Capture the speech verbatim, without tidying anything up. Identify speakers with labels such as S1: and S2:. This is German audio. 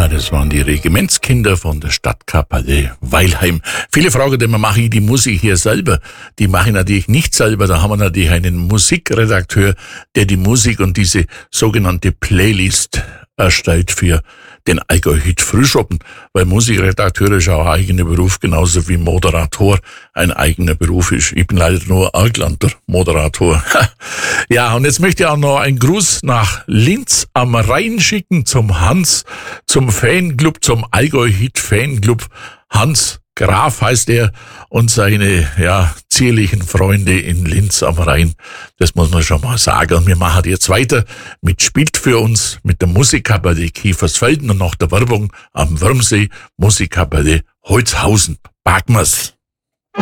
S1: Ja, das waren die Regimentskinder von der Stadtkapelle Weilheim. Viele fragen immer, mache ich die Musik hier selber? Die mache ich natürlich nicht selber. Da haben wir natürlich einen Musikredakteur, der die Musik und diese sogenannte Playlist erstellt für den Allgäu-Hit Frühschoppen, weil Musikredakteur ist auch ein eigener Beruf, genauso wie Moderator ein eigener Beruf ist. Ich bin leider nur Arglander Moderator. Ja, und jetzt möchte ich auch noch einen Gruß nach Linz am Rhein schicken zum Hans, zum Fanclub, zum Allgäu-Hit Fanclub. Hans Graf heißt er und seine, ja, zierlichen Freunde in Linz am Rhein. Das muss man schon mal sagen. Und wir machen jetzt weiter mit Spielt für uns, mit der Musikkapelle Kiefersfelden und nach der Werbung am Würmsee Musikkapelle Holzhausen. Packen wir's.